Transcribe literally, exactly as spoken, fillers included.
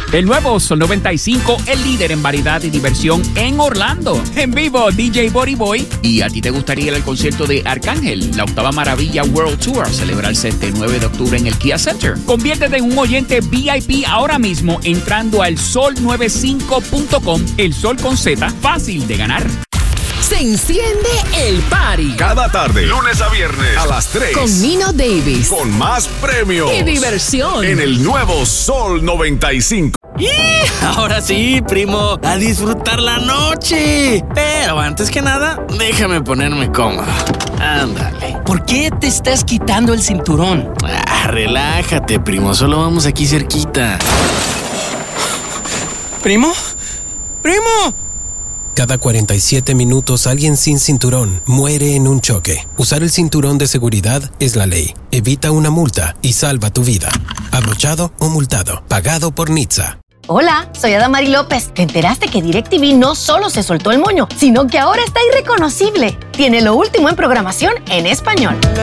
El nuevo Sol noventa y cinco, el líder en variedad y diversión en Orlando. En vivo, D J Body Boy. ¿Y a ti te gustaría ir al concierto de Arcángel, la octava maravilla World Tour, a celebrarse este nueve de octubre en el Kia Center? Conviértete en un oyente V I P ahora mismo entrando al sol noventa y cinco punto com. El Sol con Z, fácil de ganar. Se enciende el party. Cada tarde, lunes a viernes, a las tres. Con Nino Davis. Con más premios. Y diversión. En el nuevo Sol noventa y cinco. ¡Y! Ahora sí, primo, a disfrutar la noche. Pero antes que nada, déjame ponerme cómodo. Ándale. ¿Por qué te estás quitando el cinturón? Ah, relájate, primo, solo vamos aquí cerquita. ¿Primo? ¡Primo! Cada cuarenta y siete minutos alguien sin cinturón muere en un choque. Usar el cinturón de seguridad es la ley. Evita una multa y salva tu vida. Abrochado o multado. Pagado por N H T S A. Hola, soy Adamari López. ¿Te enteraste que DirecTV no solo se soltó el moño, sino que ahora está irreconocible? Tiene lo último en programación en español.